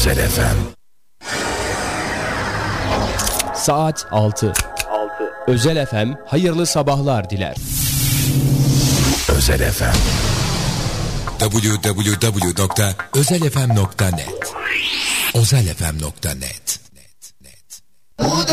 Özel FM. Saat 6. Özel FM hayırlı sabahlar diler. Özel FM. www.özelfm.net. özelfm.net.